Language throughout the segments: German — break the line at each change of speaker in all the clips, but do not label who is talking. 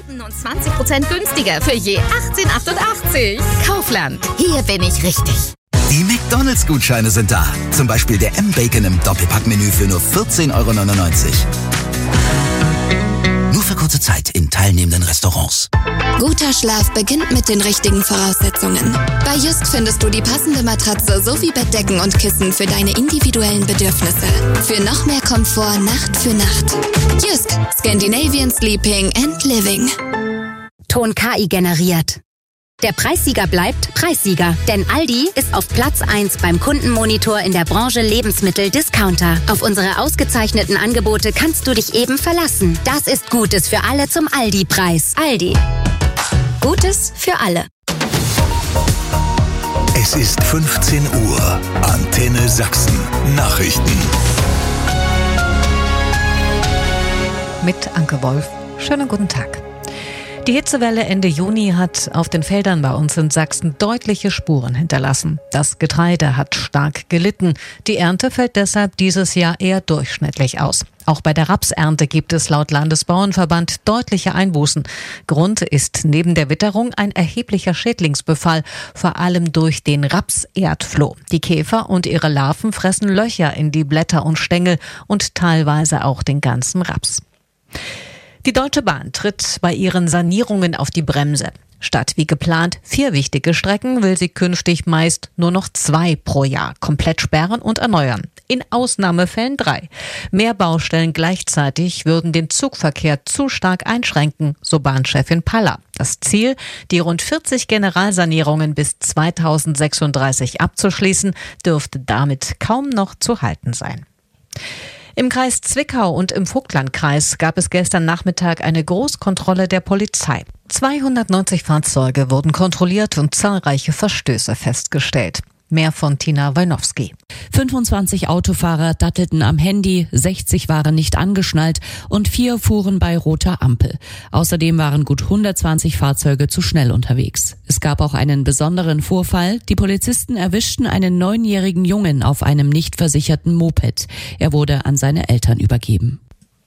27% günstiger für je 18,88. Kaufland. Hier bin ich richtig.
Die McDonalds-Gutscheine sind da. Zum Beispiel der M-Bacon im Doppelpackmenü für nur 14,99 €. Nur für kurze Zeit in teilnehmenden Restaurants.
Guter Schlaf beginnt mit den richtigen Voraussetzungen. Bei Just findest du die passende Matratze sowie Bettdecken und Kissen für deine individuellen Bedürfnisse. Für noch mehr Komfort Nacht für Nacht. Just. Scandinavian Sleeping and Living.
Ton KI generiert. Der Preissieger bleibt Preissieger, denn Aldi ist auf Platz 1 beim Kundenmonitor in der Branche Lebensmittel-Discounter. Auf unsere ausgezeichneten Angebote kannst du dich eben verlassen. Das ist Gutes für alle zum Aldi-Preis. Aldi. Gutes für alle.
Es ist 15 Uhr. Antenne Sachsen. Nachrichten.
Mit Anke Wolf. Schönen guten Tag. Die Hitzewelle Ende Juni hat auf den Feldern bei uns in Sachsen deutliche Spuren hinterlassen. Das Getreide hat stark gelitten. Die Ernte fällt deshalb dieses Jahr eher durchschnittlich aus. Auch bei der Rapsernte gibt es laut Landesbauernverband deutliche Einbußen. Grund ist neben der Witterung ein erheblicher Schädlingsbefall, vor allem durch den Rapserdfloh. Die Käfer und ihre Larven fressen Löcher in die Blätter und Stängel und teilweise auch den ganzen Raps. Die Deutsche Bahn tritt bei ihren Sanierungen auf die Bremse. Statt wie geplant 4 wichtige Strecken will sie künftig meist nur noch 2 pro Jahr komplett sperren und erneuern. In Ausnahmefällen 3. Mehr Baustellen gleichzeitig würden den Zugverkehr zu stark einschränken, so Bahnchefin Paller. Das Ziel, die rund 40 Generalsanierungen bis 2036 abzuschließen, dürfte damit kaum noch zu halten sein. Im Kreis Zwickau und im Vogtlandkreis gab es gestern Nachmittag eine Großkontrolle der Polizei. 290 Fahrzeuge wurden kontrolliert und zahlreiche Verstöße festgestellt. Mehr von Tina Wojnowski.
25 Autofahrer dattelten am Handy, 60 waren nicht angeschnallt und 4 fuhren bei roter Ampel. Außerdem waren gut 120 Fahrzeuge zu schnell unterwegs. Es gab auch einen besonderen Vorfall. Die Polizisten erwischten einen 9-jährigen Jungen auf einem nicht versicherten Moped. Er wurde an seine Eltern übergeben.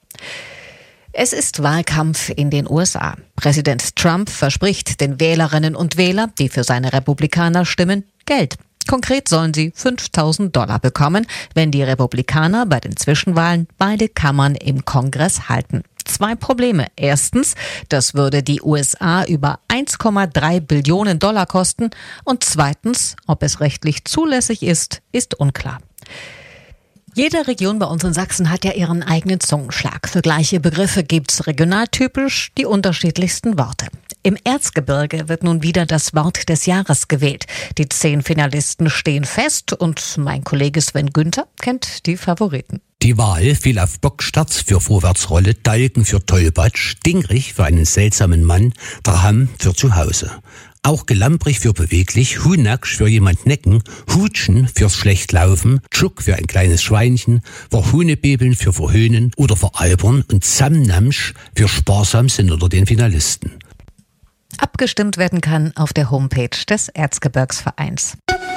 Es ist Wahlkampf in den USA. Präsident Trump verspricht den Wählerinnen und Wählern, die für seine Republikaner stimmen, Geld. Konkret sollen sie $5.000 bekommen, wenn die Republikaner bei den Zwischenwahlen beide Kammern im Kongress halten. 2 Probleme. Erstens, das würde die USA über $1,3 Billionen kosten. Und zweitens, ob es rechtlich zulässig ist unklar. Jede Region bei uns in Sachsen hat ja ihren eigenen Zungenschlag. Für gleiche Begriffe gibt's regionaltypisch die unterschiedlichsten Worte. Im Erzgebirge wird nun wieder das Wort des Jahres gewählt. Die 10 Finalisten stehen fest und mein Kollege Sven Günther kennt die Favoriten.
Die Wahl fiel auf Bocksterz für Vorwärtsrolle, Dalken für Tollpatsch, Dingrich für einen seltsamen Mann, Draham für zu Hause. Auch Gelamprig für beweglich, Hunaksch für jemand necken, Hutschen fürs Schlechtlaufen, Tschuk für ein kleines Schweinchen, Verhunebebeln für verhöhnen oder veralbern und Samnamsch für sparsam sind unter den Finalisten.
Abgestimmt werden kann auf der Homepage des Erzgebirgsvereins.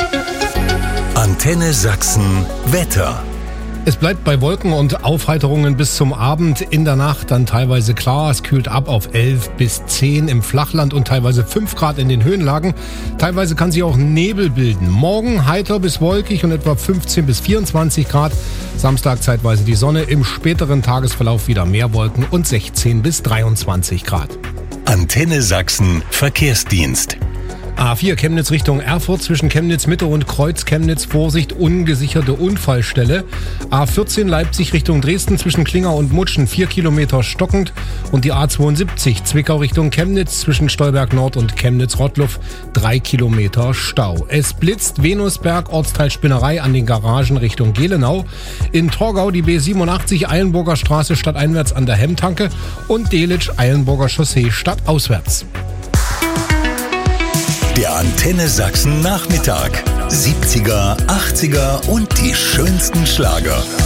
Antenne Sachsen Wetter.
Es bleibt bei Wolken und Aufheiterungen bis zum Abend. In der Nacht dann teilweise klar. Es kühlt ab auf 11 bis 10 im Flachland und teilweise 5 Grad in den Höhenlagen. Teilweise kann sich auch Nebel bilden. Morgen heiter bis wolkig und etwa 15 bis 24 Grad. Samstag zeitweise die Sonne. Im späteren Tagesverlauf wieder mehr Wolken und 16 bis 23 Grad.
Antenne Sachsen Verkehrsdienst.
A4 Chemnitz Richtung Erfurt zwischen Chemnitz Mitte und Kreuz Chemnitz Vorsicht ungesicherte Unfallstelle. A14 Leipzig Richtung Dresden zwischen Klinger und Mutschen 4 Kilometer stockend und die A72 Zwickau Richtung Chemnitz zwischen Stolberg Nord und Chemnitz Rottluff 3 Kilometer Stau. Es blitzt Venusberg Ortsteil Spinnerei an den Garagen Richtung Gelenau. In Torgau die B87 Eilenburger Straße stadteinwärts an der Hemmtanke und Delitzsch Eilenburger Chaussee stadtauswärts.
Der Antenne Sachsen Nachmittag. 70er, 80er und die schönsten Schlager.